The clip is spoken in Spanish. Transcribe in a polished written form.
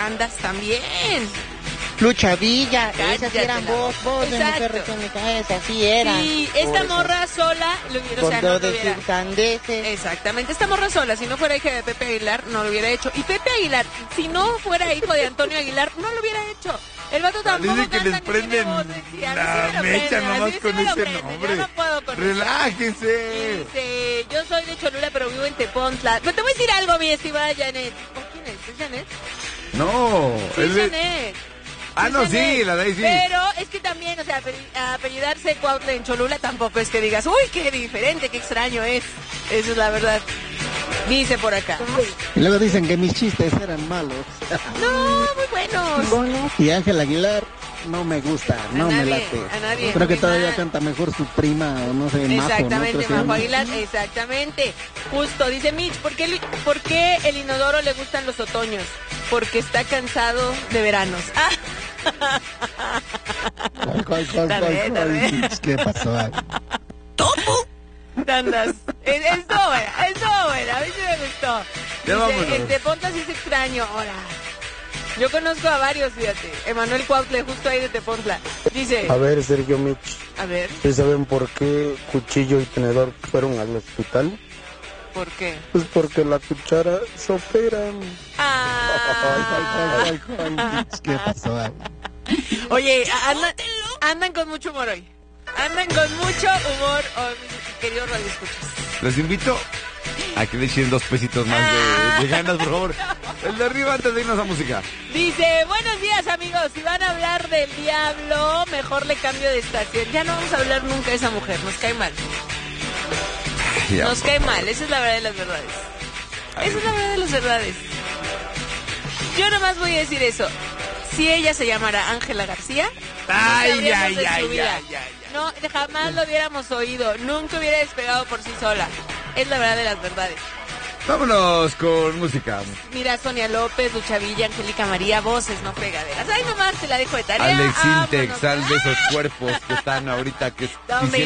andas también. Lucha Villa, esas Cállate eran la voz boca. de Exacto. mujer recónica, esas sí eran. Sí, esta Por morra sola, lo hubiera, o con sea, no dos lo de hubiera. sus sandeces. Exactamente, esta morra sola, si no fuera hija de Pepe Aguilar, no lo hubiera hecho. Y Pepe Aguilar, si no fuera hijo de Antonio Aguilar, no lo hubiera hecho. El vato tampoco Dice que canta les ni tiene prenden voz, sí, a mí la sí me lo mecha prenden, nomás a mí sí con me lo ese prenden, nombre. yo no puedo con eso. Relájense. Dice, yo soy de Cholula, pero vivo en Tepontla. Pero te voy a decir algo, mi estimada Janet. ¿Con quién es? ¿Es Janet? No. Sí, es de- Janet. Ah, no, Janet. sí, la de ahí sí. Pero es que también, o sea, apellidarse Cuautla en Cholula tampoco es que digas, uy, qué diferente, qué extraño es. Esa es la verdad. Dice por acá. Y luego dicen que mis chistes eran malos. No, muy buenos. Y Ángel Aguilar no me gusta, no nadie, me late. a nadie, Creo que muy todavía mal. canta mejor su prima, o no sé, Majo, ¿no? Exactamente, Creo que se Majo llama. Aguilar, exactamente. Justo, dice Mitch, ¿por qué el inodoro le gustan los otoños? Porque está cansado de veranos. Tal vez. ¿Qué pasó? Tandas. Estuvo buena, a mí sí me gustó. Ya vámonos. Dice, el Tepontla sí es extraño, hola. Yo conozco a varios, fíjate. Emanuel Cuautle, justo ahí de Tepontla. Dice, A ver, Sergio Mitch, a ver, ¿ustedes saben por qué cuchillo y tenedor fueron al hospital? ¿por qué? Pues porque la cuchara soperan. Ah. ¿Qué pasó? Oye, andan con mucho humor hoy. Andan con mucho humor hoy, mis queridos radioescuchas. Les invito a que le echen 2 pesitos más de ganas, por favor. El de arriba antes de irnos a música. Dice, buenos días amigos, si van a hablar del diablo, mejor le cambio de estación. Ya no vamos a hablar nunca de esa mujer, nos cae mal. Ya, Nos cae mal, esa es la verdad de las verdades. Esa es la verdad de las verdades. Yo nomás voy a decir eso. Si ella se llamara Ángela García, Ay, no sabríamos ay, de ay, su vida. ay, ay. No, jamás lo hubiéramos oído, nunca hubiera despegado por sí sola. Es la verdad de las verdades. Vámonos con música. Mira, Sonia López, Lucha Villa, Angélica María, voces, no fregaderas. Ay, nomás te la dejo de tarea. Alex Vámonos. Intec, sal de esos cuerpos que están ahorita que No me